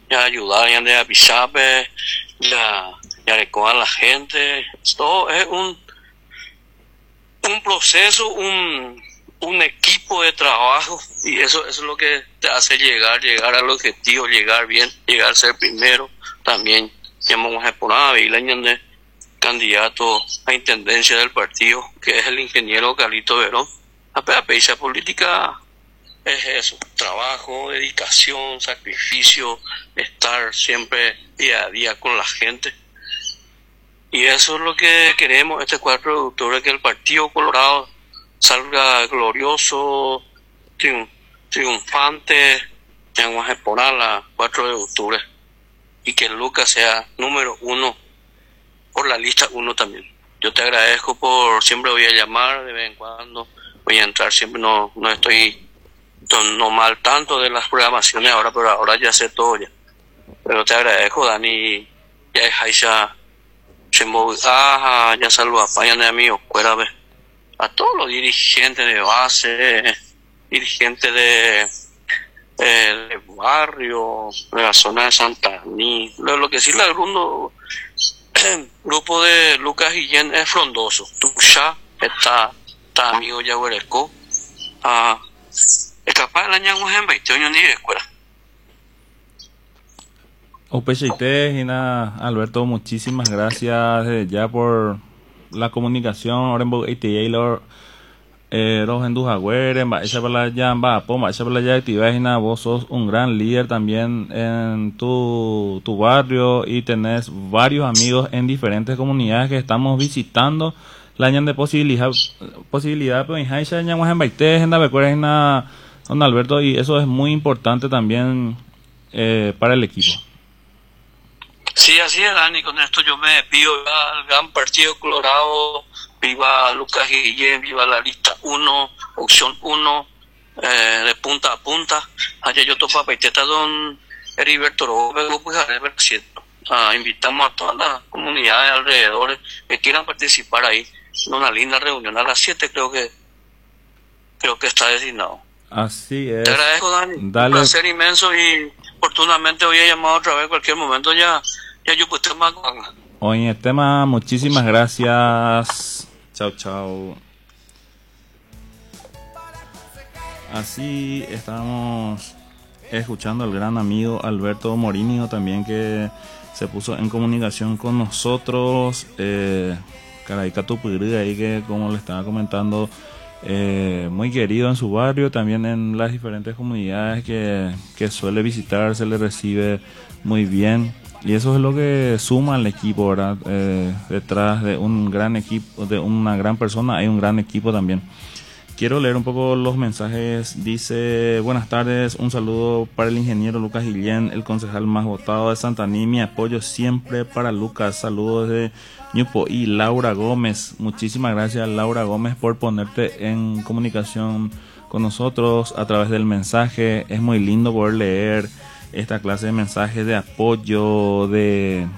ya ayudar, ya de avisarme, ya recoger a la gente. Todo es un proceso, un equipo de trabajo, y eso es lo que te hace llegar al objetivo, llegar bien, llegar a ser primero. También llamamos a Eponave y la candidato a intendencia del partido, que es el ingeniero Carlito Verón. La peisa política es eso: trabajo, dedicación, sacrificio, estar siempre día a día con la gente. Y eso es lo que queremos este 4 de octubre, que el Partido Colorado salga glorioso, triunfante en Guajeporala, 4 de octubre, y que Lucas sea número 1 por la lista 1 también. Yo te agradezco por, siempre voy a llamar de vez en cuando, voy a entrar, siempre no estoy no mal tanto de las programaciones ahora, pero ahora ya sé todo ya. Pero te agradezco, Dani, ya es Aisha, ya salvo a Payane, amigos, cuérame. A todos los dirigentes de base, dirigentes de barrio, de la zona de Santa Aní. Lo que sí, el grupo de Lucas Guillén es frondoso. Tuya está amigo ya huereco. Es capaz de la ñangua en 20 años ni de escuela. Opechite, Gina, Alberto, muchísimas gracias ya por la comunicación. Ahora en Taylor, Rojen Jagüere, esa para ya Poma, esa para ya activa, Gina, vos sos un gran líder también en tu barrio y tenés varios amigos en diferentes comunidades que estamos visitando. La ñan de posibilidad, pues Haisha ñan en Baite, Gina, Gina, don Alberto, y eso es muy importante también para el equipo. Sí, así es, Dani. Con esto yo me despido al gran Partido Colorado. Viva Lucas Guillén, viva la lista 1, opción 1, de punta a punta. Allá yo topa Paiteta, don Heriberto Roberto, pues invitamos a todas las comunidades alrededor que quieran participar ahí en una linda reunión a las 7, creo que está designado. Así es. Te agradezco, Dani. Dale. Un placer inmenso, y oportunamente voy a llamar otra vez en cualquier momento. Ya yo pues tema. Oye, tema, muchísimas gracias. Chao, chao. Así estamos escuchando al gran amigo Alberto Morinio también, que se puso en comunicación con nosotros. Caraicatu Pugriga ahí, que como le estaba comentando, muy querido en su barrio, también en las diferentes comunidades que suele visitar, se le recibe muy bien. Y eso es lo que suma al equipo, ¿verdad? Detrás de un gran equipo, de una gran persona, hay un gran equipo también. Quiero leer un poco los mensajes. Dice: buenas tardes, un saludo para el ingeniero Lucas Guillén, el concejal más votado de Santa Aní. Mi apoyo siempre para Lucas. Saludos de Ñupo. Y Laura Gómez, muchísimas gracias, Laura Gómez, por ponerte en comunicación con nosotros a través del mensaje. Es muy lindo poder leer esta clase de mensajes de apoyo, de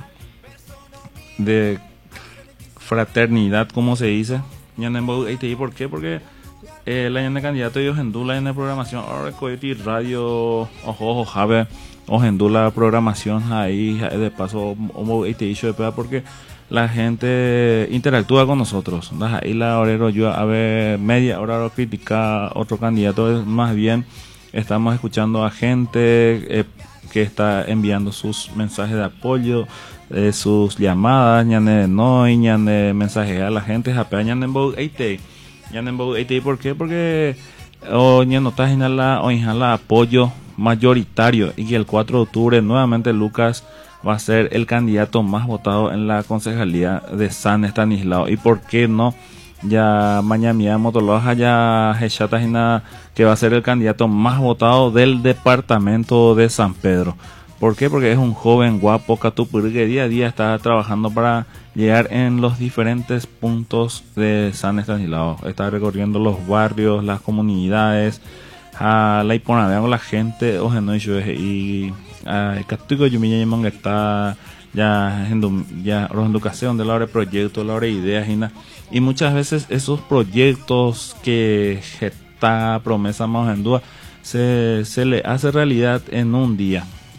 fraternidad, como se dice. ¿Por qué? Porque la de candidato y Ojendula en la programación ahora coiti radio ojo jabe Ojendula programación ahí de paso porque la gente interactúa con nosotros. Ahí la hora yo a ver media hora criticar otro candidato, más bien estamos escuchando a gente que está enviando sus mensajes de apoyo, sus llamadas, ñane mensajes a la gente, ¿por qué? Porque la apoyo mayoritario, y que el 4 de octubre nuevamente Lucas va a ser el candidato más votado en la concejalía de San Estanislao. Y por qué no, ya mañana Motoloja ya Hechatagina, que va a ser el candidato más votado del departamento de San Pedro. ¿Por qué? Porque es un joven guapo, Catupuri, que día a día está trabajando para llegar en los diferentes puntos de San Estanislao. Está recorriendo los barrios, las comunidades, a la Iponavea con la gente, y Catuico Yumiña Yamanga está ya educación de la hora de proyectos, la hora de ideas, y muchas veces esos proyectos que está promesa más en duda se le hace realidad en un día.